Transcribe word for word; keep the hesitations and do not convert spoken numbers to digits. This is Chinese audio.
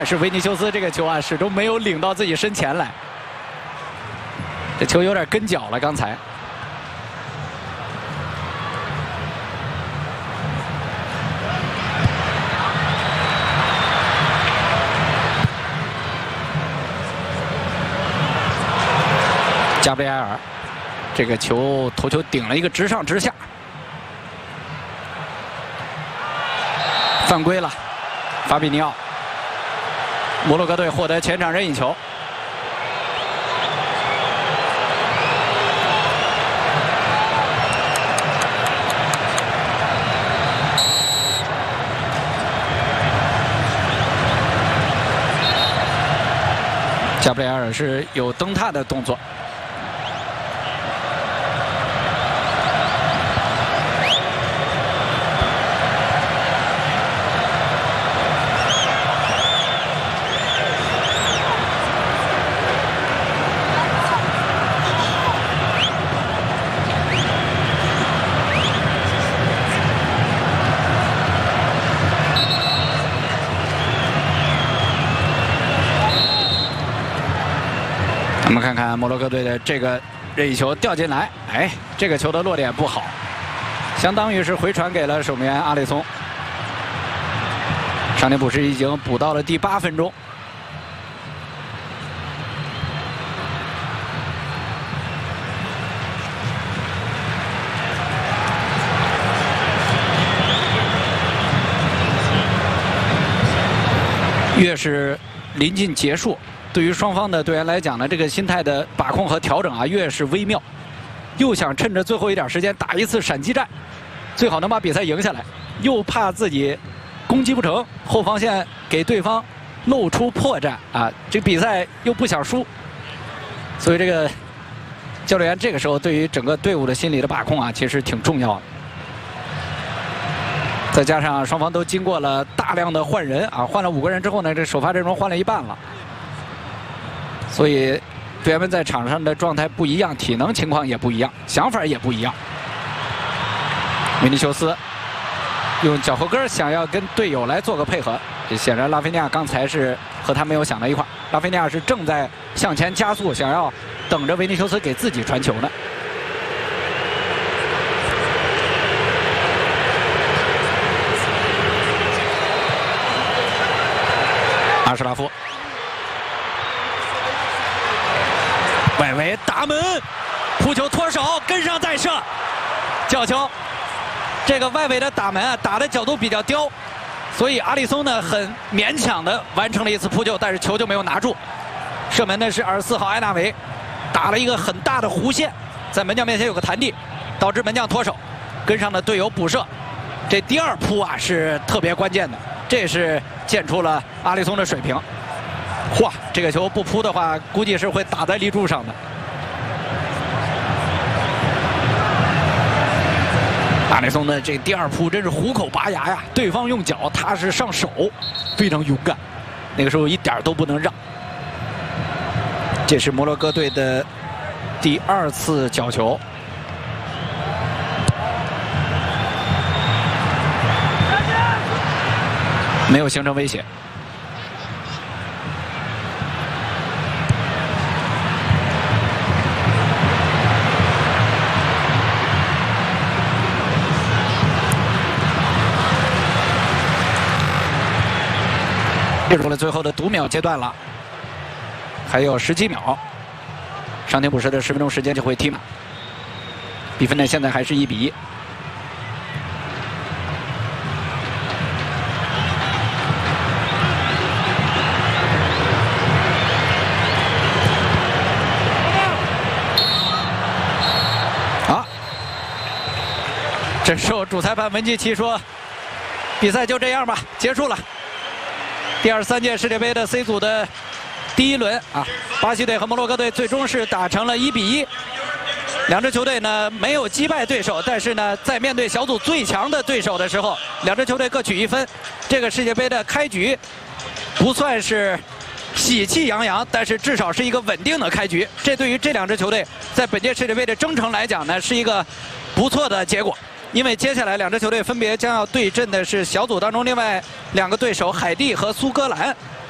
但是维尼修斯这个球啊，始终没有领到自己身前来。这球有点跟脚了，刚才。加布里埃尔，这个球头球顶了一个直上直下，犯规了，法比尼奥。摩洛哥队获得前场任意球。加布里埃尔是有蹬踏的动作。 我们看看摩洛哥队的这个任意球掉进来，哎，这个球的落点不好，相当于是回传给了守门员阿里松。上田补时已经补到了第八分钟。越是临近结束。 对于双方的队员来讲呢，这个心态的把控和调整啊，越是微妙。又想趁着最后一点时间打一次闪击战，最好能把比赛赢下来，又怕自己攻击不成，后防线给对方露出破绽啊，这比赛又不想输，所以这个教练员这个时候对于整个队伍的心理的把控啊，其实挺重要的。再加上双方都经过了大量的换人啊，换了五个人之后呢，这首发阵容换了一半了。 所以，队员们在场上的状态不一样，体能情况也不一样，想法也不一样。维尼修斯用脚后跟想要跟队友来做个配合，显然拉菲尼亚刚才是和他没有想到一块。拉菲尼亚是正在向前加速，想要等着维尼修斯给自己传球呢。阿什拉夫。 外围打门，扑球脱手，跟上再射，角球。这个外围的打门啊，打的角度比较刁，所以阿里松呢很勉强的完成了一次扑救，但是球就没有拿住。射门的是二十四号埃纳维，打了一个很大的弧线，在门将面前有个弹地，导致门将脱手，跟上的队友补射。这第二扑啊是特别关键的，这也是见出了阿里松的水平。 嚯，这个球不扑的话，估计是会打在立柱上的。阿里松的这第二扑真是虎口拔牙呀！对方用脚，他是上手，非常勇敢。那个时候一点都不能让。这是摩洛哥队的第二次角球。没有形成威胁。 进入了最后的读秒阶段了，还有十几秒，上田补时的十分钟时间就会踢满。比分呢现在还是一比一。好，这时候主裁判文基奇说：“比赛就这样吧，结束了。” 第二十三届世界杯的 C 组的第一轮啊，巴西队和摩洛哥队最终是打成了一比一。两支球队呢没有击败对手，但是呢在面对小组最强的对手的时候，两支球队各取一分。这个世界杯的开局不算是喜气洋洋，但是至少是一个稳定的开局。这对于这两支球队在本届世界杯的征程来讲呢，是一个不错的结果。 因为接下来两支球队分别将要对阵的是小组当中另外两个对手海地和苏格兰，